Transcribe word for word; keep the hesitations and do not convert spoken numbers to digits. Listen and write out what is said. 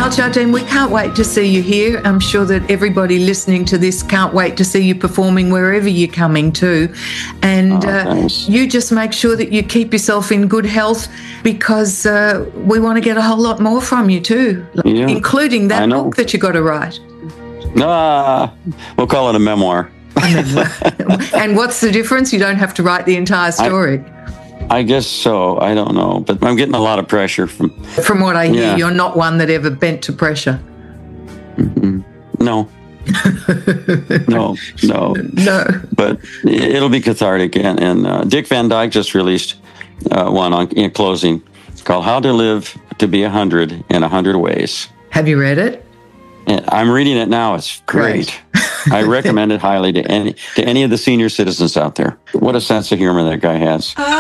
Well, Jardine, we can't wait to see you here. I'm sure that everybody listening to this can't wait to see you performing wherever you're coming to. And Oh, uh, thanks. you just make sure that you keep yourself in good health, because uh, we want to get a whole lot more from you too, Yeah, including I that know. book that you got to write. Ah, we'll call it a memoir. And what's the difference? You don't have to write the entire story. I guess so. I don't know, but I'm getting a lot of pressure from. From what I hear, Yeah. you're not one that ever bent to pressure. No, no, no. No. But it'll be cathartic. And, and uh, Dick Van Dyke just released uh, one on in closing called "How to Live to Be a Hundred in a Hundred Ways." Have you read it? And I'm reading it now. It's great. I recommend it highly to any to any of the senior citizens out there. What a sense of humor that guy has.